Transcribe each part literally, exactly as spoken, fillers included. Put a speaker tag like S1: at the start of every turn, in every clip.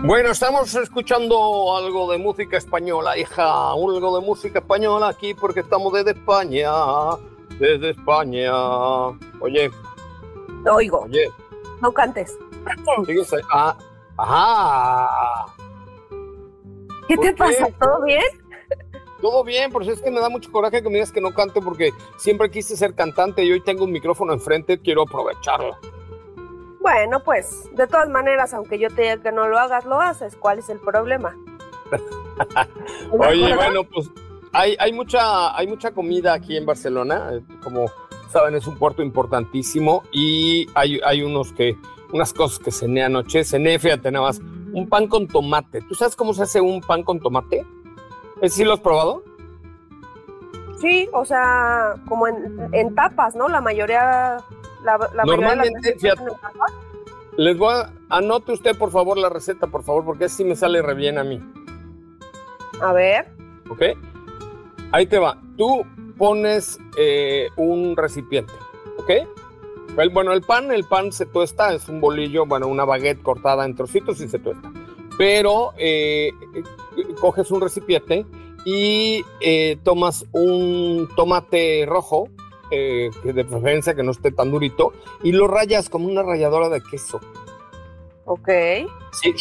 S1: Bueno, estamos escuchando algo de música española, hija, algo de música española aquí porque estamos desde España, desde España. Oye.
S2: Te oigo.
S1: Oye.
S2: No cantes.
S1: ¿Sigues ahí? Ah, ajá.
S2: ¿Qué te
S1: qué?
S2: pasa? ¿Todo bien?
S1: Todo bien, pero es que me da mucho coraje que me digas que no cante porque siempre quise ser cantante y hoy tengo un micrófono enfrente, quiero aprovecharlo.
S2: Bueno, pues, de todas maneras, aunque yo te diga que no lo hagas, lo haces. ¿Cuál es el problema?
S1: Oye, bueno, pues hay, hay, mucha, hay mucha comida aquí en Barcelona. Como saben, es un puerto importantísimo y hay, hay unos que, unas cosas que cené anoche. Cené, fíjate nada más, un pan con tomate. ¿Tú sabes cómo se hace un pan con tomate? ¿Ese sí lo has probado?
S2: Sí, o sea, como en, en tapas, ¿no? La mayoría... La, la
S1: Normalmente, fíjate, les voy a... Anote usted, por favor, la receta, por favor, porque así me sale re bien a mí.
S2: A ver.
S1: ¿Ok? Ahí te va. Tú pones eh, un recipiente, ¿ok? El, bueno, el pan, el pan se tuesta, es un bolillo, bueno, una baguette cortada en trocitos y se tuesta. Pero eh, coges un recipiente y eh, tomas un tomate rojo, Eh, que de preferencia que no esté tan durito, y lo rayas como una ralladora de queso.
S2: Ok.
S1: Sí.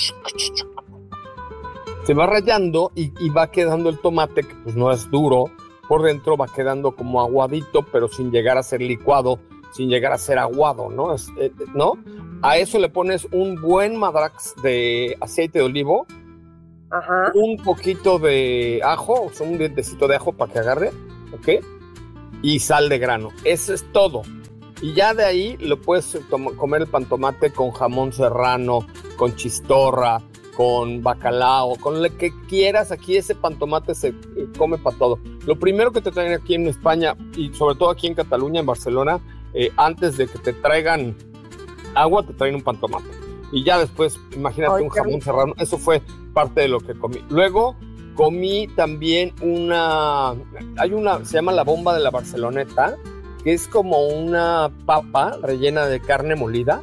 S1: Se va rayando y, y va quedando el tomate, que pues no es duro, por dentro va quedando como aguadito, pero sin llegar a ser licuado, sin llegar a ser aguado, ¿no? Es, eh, ¿no? A eso le pones un buen madrax de aceite de olivo,
S2: Ajá.
S1: un poquito de ajo, o sea, un dientecito de ajo para que agarre, ¿ok? Y sal de grano. Eso es todo. Y ya de ahí lo puedes tom- comer el pan tomate con jamón serrano, con chistorra, con bacalao, con lo que quieras. Aquí ese pan tomate se eh, come para todo. Lo primero que te traen aquí en España y sobre todo aquí en Cataluña, en Barcelona, eh, antes de que te traigan agua, te traen un pan tomate. Y ya después, imagínate
S2: Ay,
S1: un jamón serrano. Eso fue parte de lo que comí. Luego comí también una, hay una, se llama la bomba de la Barceloneta, que es como una papa rellena de carne molida,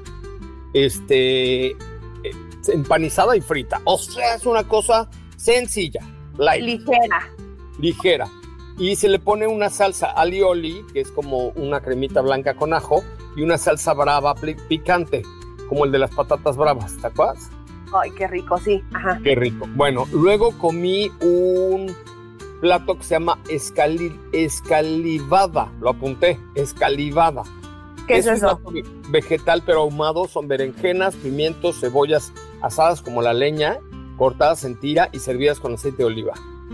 S1: este, empanizada y frita. O sea, es una cosa sencilla, light,
S2: ligera.
S1: ligera. Y se le pone una salsa alioli, que es como una cremita blanca con ajo, y una salsa brava picante, como el de las patatas bravas, ¿te acuerdas?
S2: Ay, qué rico, sí. Ajá.
S1: Qué rico. Bueno, luego comí un plato que se llama escali, escalivada. Lo apunté, escalivada.
S2: ¿Qué es, es eso?
S1: Un plato vegetal pero ahumado. Son berenjenas, pimientos, cebollas asadas como la leña, cortadas en tira y servidas con aceite de oliva.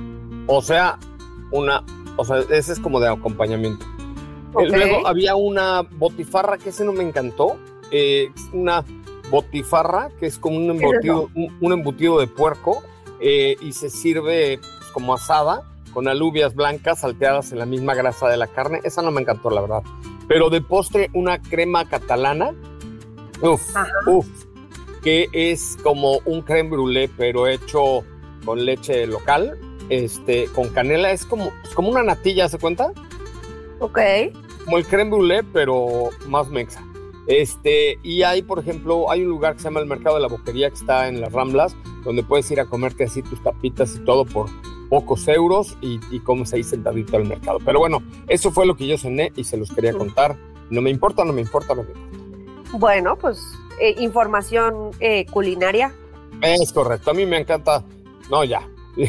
S1: O sea, una, o sea, ese es como de acompañamiento. Okay. Luego había una botifarra que ese no me encantó. Eh, una botifarra, que es como un embutido, un, un embutido de puerco, eh, y se sirve pues, como asada, con alubias blancas salteadas en la misma grasa de la carne. Esa no me encantó, la verdad. Pero de postre, una crema catalana, uff, uff, que es como un crème brûlée, pero hecho con leche local, este, con canela. Es como, pues, como una natilla, ¿se cuenta?
S2: Ok.
S1: Como el crème brûlée, pero más mexa. Este, y hay, por ejemplo, hay un lugar que se llama el Mercado de la Boquería, que está en las Ramblas, donde puedes ir a comerte así tus tapitas y todo por pocos euros y, y comes ahí sentadito al mercado. Pero bueno, eso fue lo que yo cené y se los quería contar. No me importa, no me importa, no me importa.
S2: Bueno, pues eh, información eh, culinaria.
S1: Es correcto, a mí me encanta. No, ya.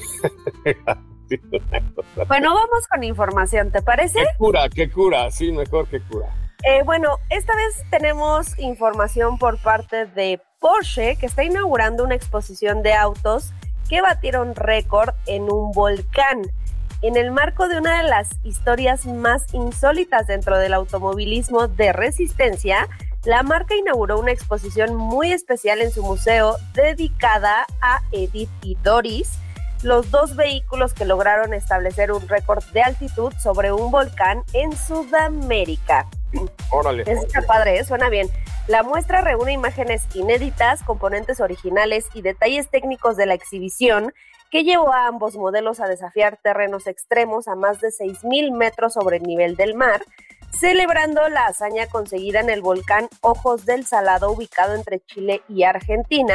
S2: Bueno, vamos con información, ¿te parece?
S1: ¿Qué cura? ¿Qué cura? Sí, mejor que cura.
S2: Eh, bueno, esta vez tenemos información por parte de Porsche, que está inaugurando una exposición de autos que batieron récord en un volcán. En el marco de una de las historias más insólitas dentro del automovilismo de resistencia, la marca inauguró una exposición muy especial en su museo dedicada a Edith y Doris, los dos vehículos que lograron establecer un récord de altitud sobre un volcán en Sudamérica.
S1: Órale.
S2: Está padre, ¿eh? Suena bien. La muestra reúne imágenes inéditas, componentes originales y detalles técnicos de la exhibición que llevó a ambos modelos a desafiar terrenos extremos a más de seis mil metros sobre el nivel del mar, celebrando la hazaña conseguida en el volcán Ojos del Salado, ubicado entre Chile y Argentina,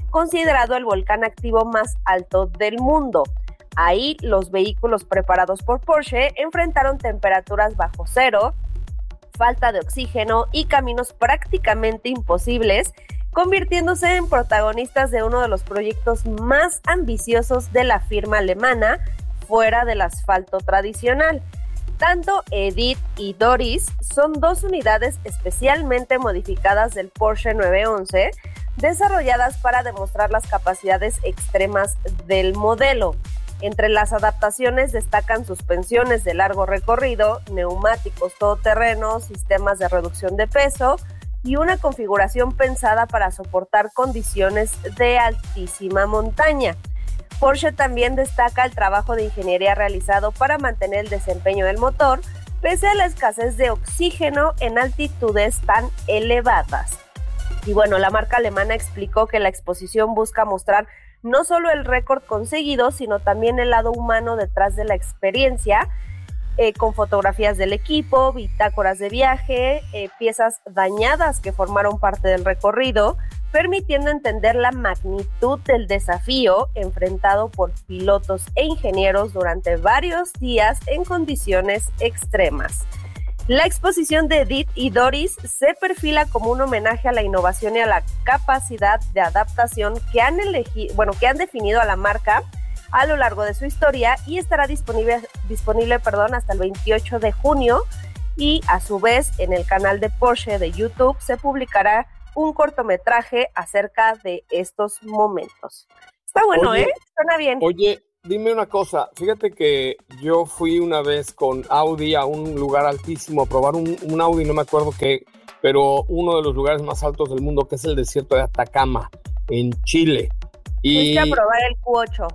S2: considerado el volcán activo más alto del mundo. Ahí los vehículos preparados por Porsche enfrentaron temperaturas bajo cero, falta de oxígeno y caminos prácticamente imposibles, convirtiéndose en protagonistas de uno de los proyectos más ambiciosos de la firma alemana fuera del asfalto tradicional. Tanto Edith y Doris son dos unidades especialmente modificadas del Porsche nueve once, desarrolladas para demostrar las capacidades extremas del modelo. Entre las adaptaciones destacan suspensiones de largo recorrido, neumáticos todoterreno, sistemas de reducción de peso y una configuración pensada para soportar condiciones de altísima montaña. Porsche también destaca el trabajo de ingeniería realizado para mantener el desempeño del motor, pese a la escasez de oxígeno en altitudes tan elevadas. Y bueno, la marca alemana explicó que la exposición busca mostrar no solo el récord conseguido, sino también el lado humano detrás de la experiencia, eh, con fotografías del equipo, bitácoras de viaje, eh, piezas dañadas que formaron parte del recorrido, permitiendo entender la magnitud del desafío enfrentado por pilotos e ingenieros durante varios días en condiciones extremas. La exposición de Edith y Doris se perfila como un homenaje a la innovación y a la capacidad de adaptación que han elegido, bueno, que han definido a la marca a lo largo de su historia, y estará disponible, disponible, perdón, hasta el veintiocho de junio, y a su vez en el canal de Porsche de YouTube se publicará un cortometraje acerca de estos momentos. Está bueno, oye, ¿eh? Suena bien.
S1: Oye, dime una cosa, fíjate que yo fui una vez con Audi a un lugar altísimo a probar un, un Audi, no me acuerdo qué, pero uno de los lugares más altos del mundo, que es el desierto de Atacama, en Chile. Y...
S2: Fuiste a probar el Q ocho.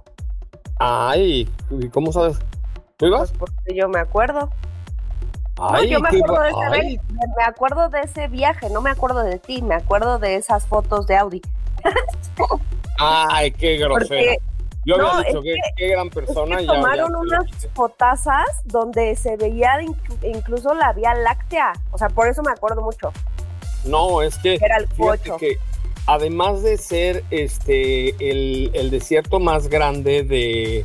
S1: Ay, ¿cómo sabes? ¿Tú ibas?
S2: Pues porque yo me acuerdo.
S1: Ay,
S2: no, yo me acuerdo, de ese,
S1: ay.
S2: me acuerdo de ese viaje, no me acuerdo de ti, me acuerdo de esas fotos de Audi.
S1: Ay, qué grosera. Porque... Yo había
S2: no,
S1: dicho que,
S2: que
S1: qué gran persona.
S2: Es que
S1: ya,
S2: tomaron
S1: ya,
S2: unas
S1: ya.
S2: fotazas donde se veía incluso la Vía Láctea. O sea, por eso me acuerdo mucho.
S1: No, es que,
S2: era el
S1: fíjate que además de ser este el, el desierto más grande de,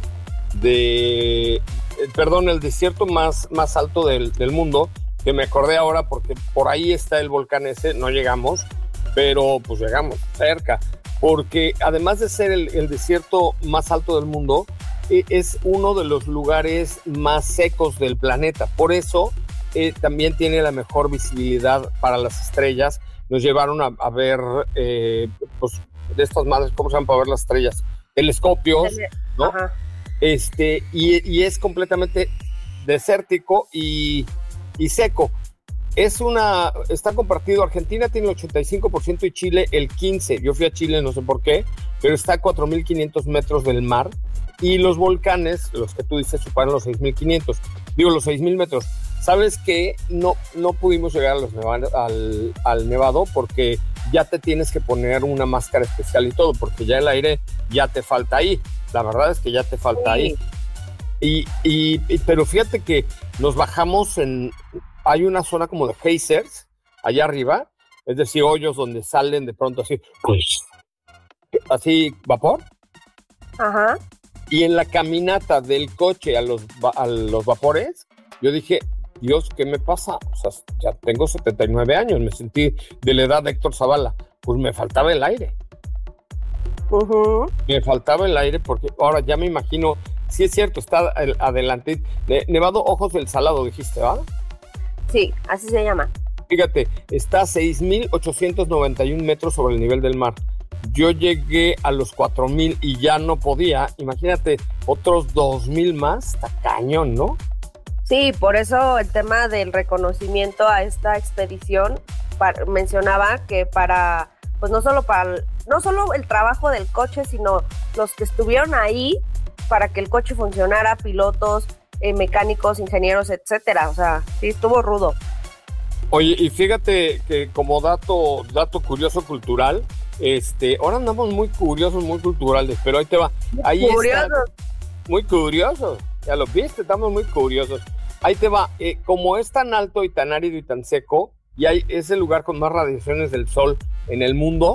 S1: de perdón, el desierto más, más alto del, del mundo, que me acordé ahora porque por ahí está el volcán ese, no llegamos, pero pues llegamos cerca. Porque además de ser el, el desierto más alto del mundo, eh, es uno de los lugares más secos del planeta. Por eso eh, también tiene la mejor visibilidad para las estrellas. Nos llevaron a, a ver, eh, pues, de estas madres, ¿cómo se llaman para ver las estrellas? Telescopios, ¿no?
S2: Ajá.
S1: Este, y, y es completamente desértico y, y seco. Es una, está compartido, Argentina tiene el ochenta y cinco por ciento y Chile el quince por ciento. Yo fui a Chile, no sé por qué, pero está a cuatro mil quinientos metros del mar, y los volcanes, los que tú dices, superan los seis mil quinientos, digo los seis mil metros. ¿Sabes qué? No, no pudimos llegar a los nevados, al, al Nevado porque ya te tienes que poner una máscara especial y todo, porque ya el aire ya te falta ahí. La verdad es que ya te falta sí. ahí. Y, y, y, pero fíjate que nos bajamos en... Hay una zona como de geysers allá arriba, es decir, hoyos donde salen de pronto así, pues, así vapor.
S2: Ajá.
S1: Y en la caminata del coche a los, a los vapores, yo dije, Dios, ¿qué me pasa? O sea, ya tengo setenta y nueve años, me sentí de la edad de Héctor Zavala. Pues me faltaba el aire.
S2: Uh-huh.
S1: Me faltaba el aire porque ahora ya me imagino, sí es cierto, está adelante. Nevado Ojos del Salado, dijiste, ¿verdad?
S2: Sí, así se llama.
S1: Fíjate, está a seis mil ochocientos noventa y un metros sobre el nivel del mar. Yo llegué a los cuatro mil y ya no podía. Imagínate, otros dos mil más, está cañón, ¿no?
S2: Sí, por eso el tema del reconocimiento a esta expedición para, mencionaba que para, pues no solo para, no solo el trabajo del coche, sino los que estuvieron ahí para que el coche funcionara, pilotos, Eh, mecánicos, ingenieros, etcétera. O sea, sí, estuvo rudo.
S1: Oye, y fíjate que como dato, dato curioso cultural, este, ahora andamos muy curiosos, muy culturales, pero ahí te va. Ahí
S2: curiosos.
S1: Está, muy curiosos, ya lo viste, estamos muy curiosos. Ahí te va, eh, como es tan alto y tan árido y tan seco, y hay, es el lugar con más radiaciones del sol en el mundo,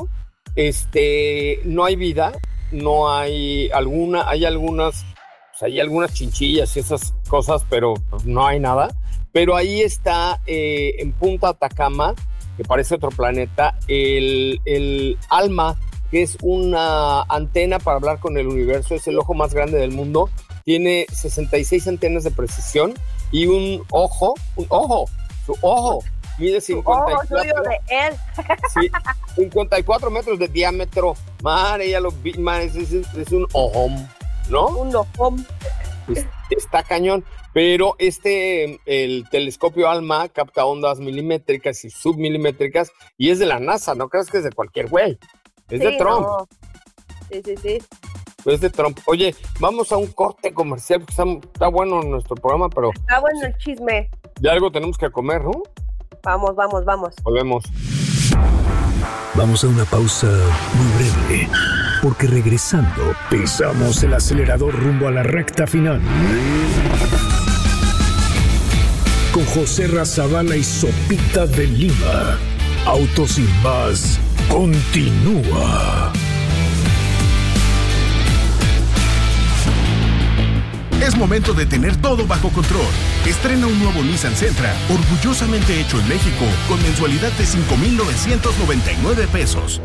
S1: este, no hay vida, no hay alguna, hay algunas, pues hay algunas chinchillas y esas cosas, pero pues, no hay nada. Pero ahí está, eh, en Punta Atacama, que parece otro planeta, el, el ALMA, que es una antena para hablar con el universo, es el ojo más grande del mundo, tiene sesenta y seis antenas de precisión y un ojo, un ojo, su ojo, mide cincuenta y cuatro,
S2: ojo de él.
S1: Sí, cincuenta y cuatro metros de diámetro, madre, ya lo vi, madre, es, es, es un ojón, ¿no?
S2: Un ojón.
S1: Es, está cañón, pero este, el telescopio ALMA capta ondas milimétricas y submilimétricas y es de la NASA, no creas que es de cualquier güey, es sí, de Trump.
S2: No. Sí, sí, sí.
S1: Es de Trump. Oye, vamos a un corte comercial, porque está, está bueno nuestro programa, pero...
S2: Está bueno el chisme.
S1: Ya algo tenemos que comer, ¿no?
S2: Vamos, vamos, vamos.
S1: Volvemos.
S3: Vamos a una pausa muy breve, porque regresando pisamos el acelerador rumbo a la recta final. Con José Razabala y Sopita de Lima. Autos sin más continúa.
S4: Es momento de tener todo bajo control. Estrena un nuevo Nissan Sentra, orgullosamente hecho en México, con mensualidad de cinco mil novecientos noventa y nueve pesos.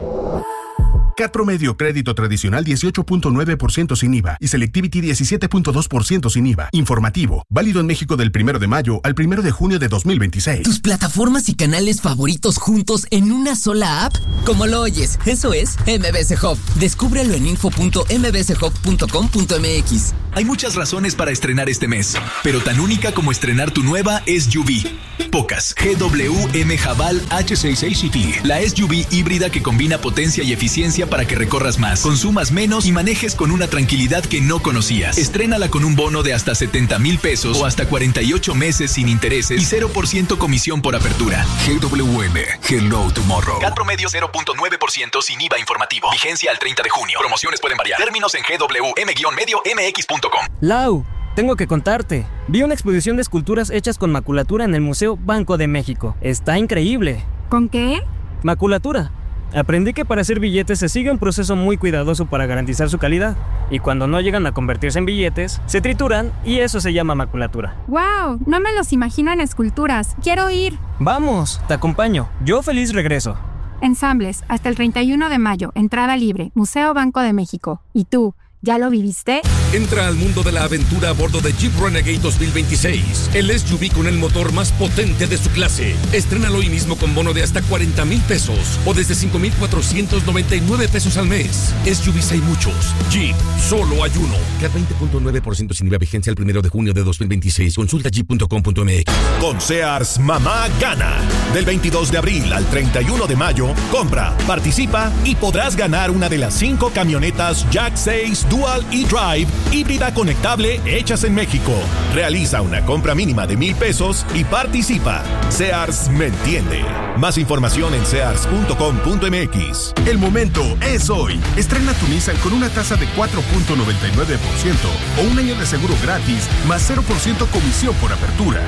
S4: C A T promedio crédito tradicional dieciocho punto nueve por ciento sin I V A y Selectivity diecisiete punto dos por ciento sin I V A. Informativo, válido en México del primero de mayo al primero de junio de dos mil veintiséis.
S5: ¿Tus plataformas y canales favoritos juntos en una sola app? Como lo oyes, eso es M B S Hub. Descúbrelo en info punto m b s hub punto com punto m x.
S6: Hay muchas razones para estrenar este mes, pero tan única como estrenar tu nueva S U V. Pocas. G W M Haval H seis seis C T. La S U V híbrida que combina potencia y eficiencia para que recorras más, consumas menos y manejes con una tranquilidad que no conocías. Estrénala con un bono de hasta setenta mil pesos o hasta cuarenta y ocho meses sin intereses y cero por ciento comisión por apertura. G W M. Hello Tomorrow. C A T promedio cero punto nueve por ciento sin I V A informativo. Vigencia al treinta de junio. Promociones pueden variar. Términos en G W M medio M X punto com.
S7: Lau, tengo que contarte. Vi una exposición de esculturas hechas con maculatura en el Museo Banco de México. Está increíble.
S8: ¿Con qué?
S7: Maculatura. Aprendí que para hacer billetes se sigue un proceso muy cuidadoso para garantizar su calidad. Y cuando no llegan a convertirse en billetes, se trituran y eso se llama maculatura.
S8: ¡Wow! No me los imagino en esculturas. ¡Quiero ir!
S7: Vamos, te acompaño. Yo feliz regreso.
S8: Ensambles, hasta el treinta y uno de mayo. Entrada libre. Museo Banco de México. ¿Y tú? ¿Ya lo viviste?
S9: Entra al mundo de la aventura a bordo de Jeep Renegade dos mil veintiséis, el S U V con el motor más potente de su clase. Estrénalo hoy mismo con bono de hasta cuarenta mil pesos o desde cinco mil cuatrocientos noventa y nueve pesos al mes. S U Vs hay muchos. Jeep, solo hay uno. C A T veinte punto nueve por ciento sin I V A, vigencia el primero de junio de dos mil veintiséis. Consulta jeep punto com punto m x.
S4: Con Sears, mamá gana. Del veintidós de abril al treinta y uno de mayo, compra, participa y podrás ganar una de las cinco camionetas Jack seis Dual e-Drive híbrida conectable hechas en México. Realiza una compra mínima de mil pesos y participa. Sears me entiende. Más información en sears punto com punto m x. El momento es hoy. Estrena tu Nissan con una tasa de cuatro punto noventa y nueve por ciento o un año de seguro gratis más cero por ciento comisión por apertura.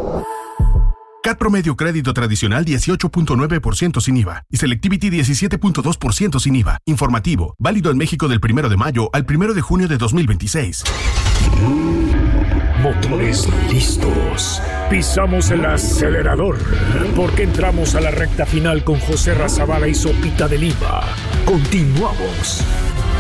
S4: C A T promedio crédito tradicional dieciocho punto nueve por ciento sin I V A y Selectivity diecisiete punto dos por ciento sin I V A. Informativo, válido en México del primero de mayo al primero de junio de dos mil veintiséis.
S3: Motores listos. Pisamos el acelerador porque entramos a la recta final con José Razabala y Sopita de Lima. Continuamos.